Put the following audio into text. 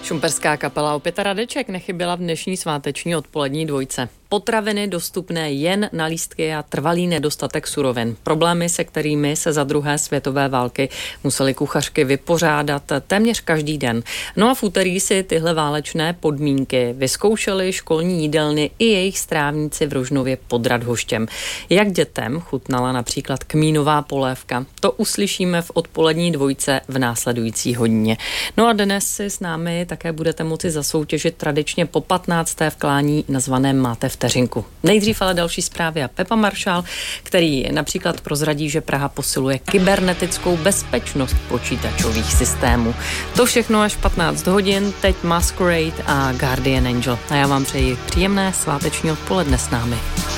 Šumperská kapela Opěta Radeček nechyběla v dnešní sváteční odpolední dvojce. Potraviny dostupné jen na lístky a trvalý nedostatek surovin. Problémy, se kterými se za druhé světové války museli kuchařky vypořádat téměř každý den. No a v úterý si tyhle válečné podmínky vyzkoušeli školní jídelny i jejich strávníci v Rožnově pod Radhoštěm. Jak dětem chutnala například kmínová polévka? To uslyšíme v odpolední dvojce v následující hodině. No a dnes si s námi také budete moci zasoutěžit tradičně po 15. v klání nazvaném Máte vteřinku. Nejdřív ale další zprávy a Pepa Maršál, který například prozradí, že Praha posiluje kybernetickou bezpečnost počítačových systémů. To všechno až 15 hodin, teď Masquerade a Guardian Angel. A já vám přeji příjemné sváteční odpoledne s námi.